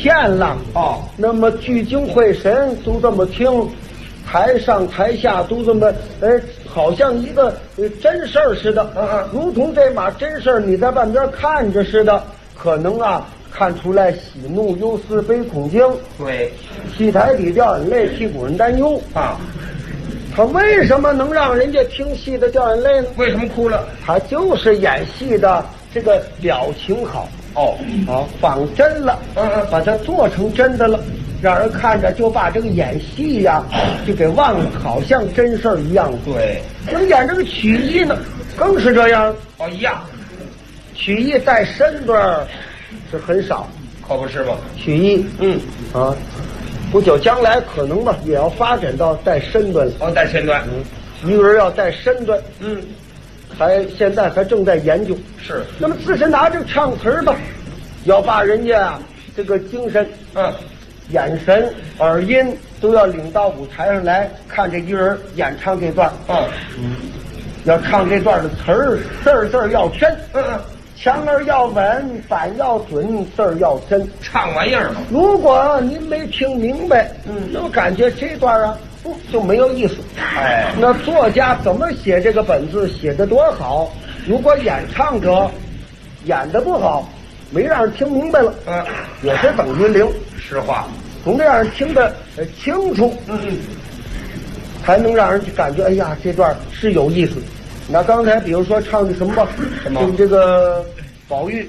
片了。 哦， 那么聚精会神都这么听，台上台下都这么好像一个真事儿似的。如同这码真事儿你在半边看着似的，可能啊看出来喜怒忧思悲恐惊。 对， 戏台底掉眼泪，替古人担忧啊。 他为什么能让人家听戏的掉眼泪呢？ 为什么哭了？ 他就是演戏的这个表情好。 哦， 好，仿真了。把它做成真的了，让人看着就把这个演戏呀就给忘了，好像真事儿一样。 对， 能演这个曲艺呢，更是这样。 哦，一样。 曲艺带身段是很少， 可不是吗？ 曲艺，不久将来可能吧，也要发展到带身段了。 哦，带身段。 一个人要带身段，现在还正在研究。 是。 那么自身拿这个唱词儿吧，要把人家这个精神，眼神、耳音都要领到舞台上来看这一人演唱这段。要唱这段的词儿，字儿要真。腔儿要稳，板要准，字儿要真。 唱玩意儿嘛。 如果您没听明白，那么感觉这段啊，就没有意思。那作家怎么写这个本子，写得多好，如果演唱者演得不好，没让人听明白了，也是等于零。 实话， 总得让人听得清楚，才能让人感觉，哎呀，这段是有意思。那刚才比如说唱的什么吧，这个宝玉，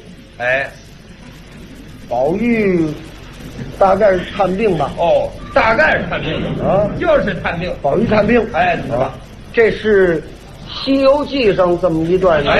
宝玉大概是探病吧？ 哦，大概是探病啊，就是探病。 宝玉探病， 是吧？ 这是《西游记》上这么一段。 这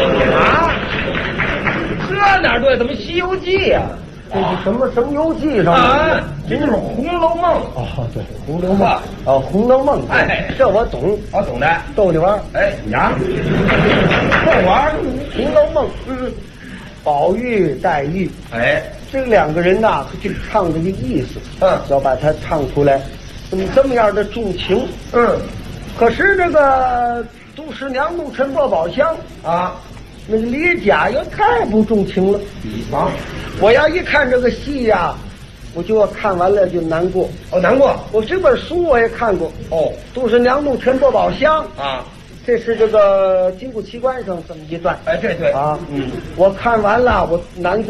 哪对？怎么《西游记》呀？ 这是什么游记上啊？这就是《红楼梦》。 哦，对，《红楼梦》《红楼梦》。这我懂， 我懂的， 逗你玩。 呀，逗玩， 《红楼梦》。宝玉、黛玉，这两个人呐，这个唱的一个意思，要把它唱出来，这么样的重情，可是这个杜十娘怒沉落宝箱啊，那个李甲又太不重情了我要一看这个戏呀，我就要看完了就难过。 难过。 我这本书我也看过。杜十娘怒沉落宝箱啊。这是这个金谷奇观上这么一段。 对啊， 我看完了，我难过。